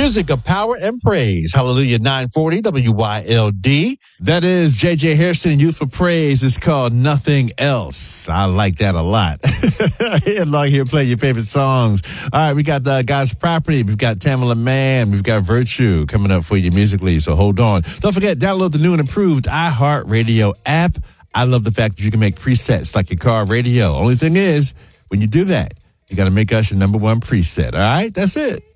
Music of power and praise. Hallelujah 940 WYLD. That is J.J. Hairston, Youth for Praise. It's called Nothing Else. I like that a lot. Along here playing your favorite songs. All right, we got God's Property. We've got Tamala Mann. We've got Virtue coming up for you musically, so hold on. Don't forget, download the new and improved iHeartRadio app. I love the fact that you can make presets like your car radio. Only thing is, when you do that, you got to make us your number one preset, all right? That's it.